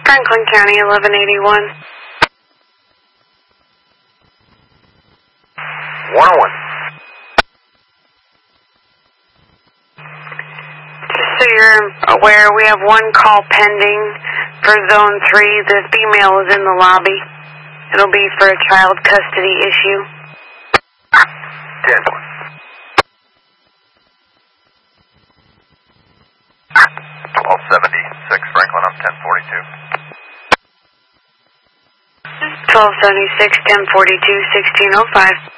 Franklin County, 1181. 101. Just so you're aware, we have one call pending for Zone 3. The female is in the lobby. It'll be for a child custody issue. 10. 1276 Franklin, I'm 1042. 1276, 1042, 1605.